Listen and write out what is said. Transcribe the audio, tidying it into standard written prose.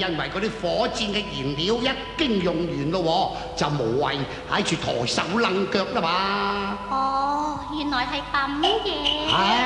因為嗰啲火箭嘅燃料一經用完咯，就無謂喺處抬手掕腳啦嘛。 哦，原來係咁嘅。